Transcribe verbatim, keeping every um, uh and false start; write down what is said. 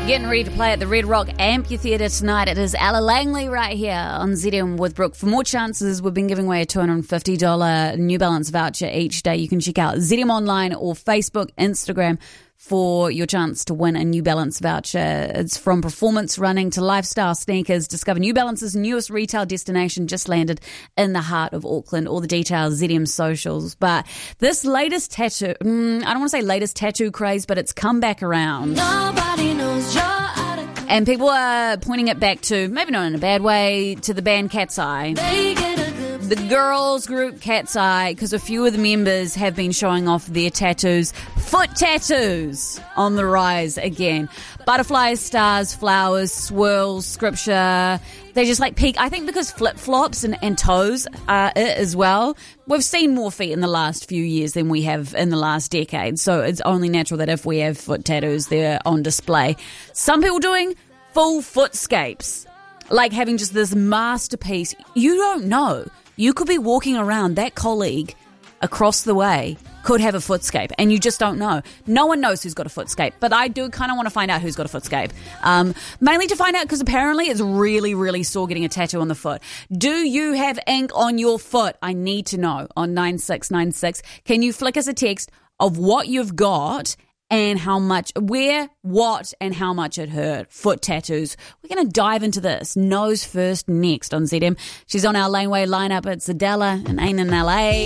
Getting ready to play at the Red Rock Amphitheatre tonight. It is Ella Langley right here on Z M with Brooke. For more chances, we've been giving away a two hundred fifty dollars New Balance voucher each day. You can check out Z M Online or Facebook, Instagram for your chance to win a New Balance voucher. It's from performance running to lifestyle sneakers. Discover New Balance's newest retail destination, just landed in the heart of Auckland. All the details, Z M socials. But this latest tattoo, mm, I don't want to say latest tattoo craze, but it's come back around. Nobody knows you're out of And people are pointing it back to, maybe not in a bad way, to the band Cat's Eye. They get a good The girls group Cat's Eye, because a few of the members have been showing off their tattoos. Foot tattoos on the rise again. Butterflies, stars, flowers, swirls, scripture. They just like peak. I think because flip-flops and, and toes are it as well. We've seen more feet in the last few years than we have in the last decade. So it's only natural that if we have foot tattoos, they're on display. Some people doing full footscapes. Like having just this masterpiece. You don't know. You could be walking around, that colleague across the way could have a footscape, and you just don't know. No one knows who's got a footscape, but I do kind of want to find out who's got a footscape. Um, mainly to find out because apparently it's really, really sore getting a tattoo on the foot. Do you have ink on your foot? I need to know on nine six nine six. Can you flick us a text of what you've got and how much, where, what, and how much it hurt. Foot tattoos. We're going to dive into this. Nose first next on Z M. She's on our Laneway lineup. It's Adela and Ain't in L A.